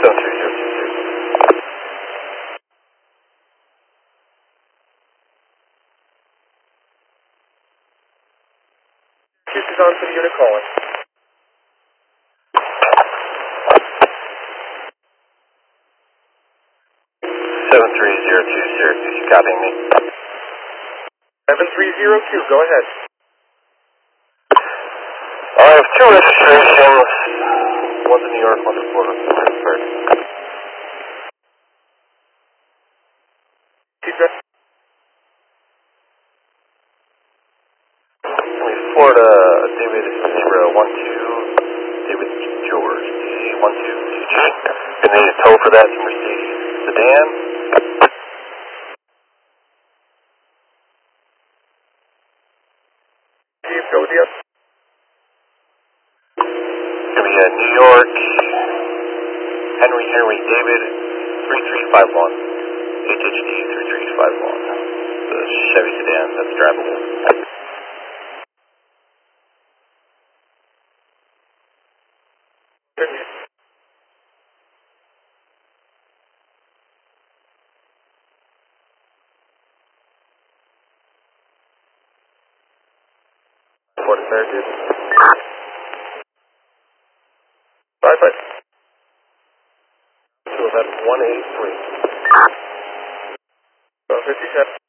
Houston's on for the unit calling. 7302 Syracuse, you copying me? 7302, go ahead. I have two registrations. One's in New York, one's in Florida. Florida, David 012, David George, DC12CG. And they need a tow for that to Mercedes sedan. Go with you. It's going to be a New York, Henry David 3351, HHD 3351. The Chevy sedan that's drivable. What is there, dude? Bye. So that's 183. 57.